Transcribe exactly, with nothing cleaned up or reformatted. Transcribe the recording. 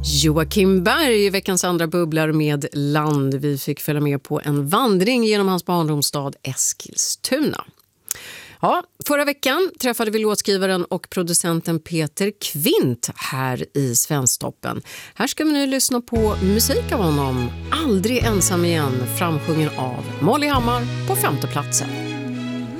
Joakim Berg, veckans andra bubblar med Land. Vi fick följa med på en vandring genom hans barndomsstad Eskilstuna. Ja, förra veckan träffade vi låtskrivaren och producenten Peter Kvint här i Svensktoppen. Här ska vi nu lyssna på musik av honom. Aldrig ensam igen, framsjungen av Molly Hammar på femte platsen.